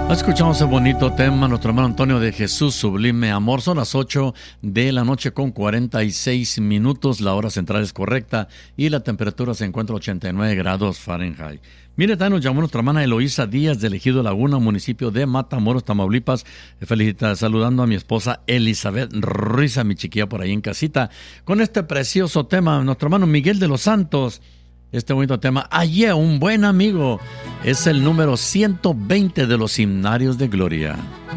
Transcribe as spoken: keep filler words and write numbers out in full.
Escuchamos el bonito tema, nuestro hermano Antonio de Jesús, Sublime Amor. Son las ocho de la noche con cuarenta y seis minutos, la hora central es correcta y la temperatura se encuentra a ochenta y nueve grados Fahrenheit. Mire, también nos llamó nuestra hermana Eloísa Díaz del Ejido Laguna, municipio de Matamoros, Tamaulipas. Felicita, saludando a mi esposa Elizabeth Ruiz, a mi chiquilla por ahí en casita, con este precioso tema, nuestro hermano Miguel de los Santos. Este bonito tema, Hallé un buen amigo, es el número ciento veinte de los Himnarios de Gloria.